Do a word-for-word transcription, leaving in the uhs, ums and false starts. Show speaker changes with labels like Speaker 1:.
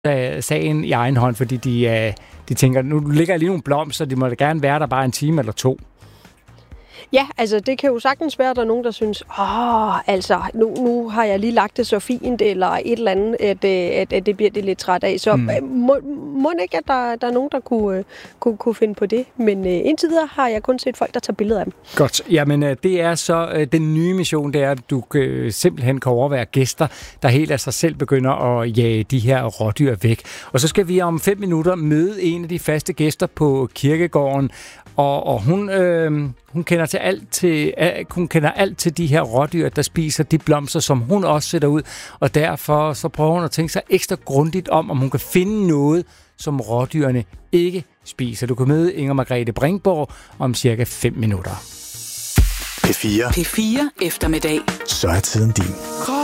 Speaker 1: tage sagen i egen hånd, fordi de, øh, de tænker, nu ligger lige nogle blomster, de må da gerne være der bare en time eller to.
Speaker 2: Ja, altså det kan jo sagtens være, at der er nogen, der synes, åh, altså nu, nu har jeg lige lagt det så fint, eller et eller andet, at, at, at det bliver det lidt træt af. Så mm. må, må ikke, at der, der er nogen, der kunne, kunne, kunne finde på det. Men uh, indtil videre har jeg kun set folk, der tager billeder af dem.
Speaker 1: Godt. Jamen det er så uh, den nye mission, det er, at du uh, simpelthen kan overvære gæster, der helt af sig selv begynder at jage de her rådyr væk. Og så skal vi om fem minutter møde en af de faste gæster på kirkegården, og, og hun... Øh, Hun kender, til alt til, hun kender alt til de her rådyr, der spiser de blomster, som hun også sætter ud. Og derfor så prøver hun at tænke sig ekstra grundigt om, om hun kan finde noget, som rådyrene ikke spiser. Du kan møde Inger Margrethe Bringborg om cirka fem minutter.
Speaker 3: P fire.
Speaker 4: P fire eftermiddag.
Speaker 3: Så er tiden din.